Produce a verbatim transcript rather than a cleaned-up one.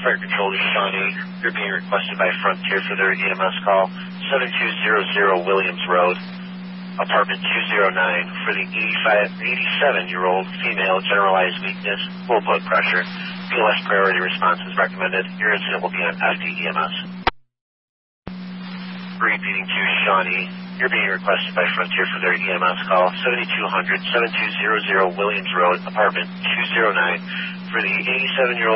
Fire Control to Shawnee. You're being requested by Frontier for their E M S call. seven two zero zero Williams Road, apartment two oh nine, for the eighty-seven-year-old female, generalized weakness, low blood pressure. B L S priority response is recommended. Your incident will be on F D E M S. Repeating to Shawnee. You're being requested by Frontier for their E M S call. seventy-two hundred, seven two zero zero Williams Road, apartment two oh nine, for the eighty-seven-year-old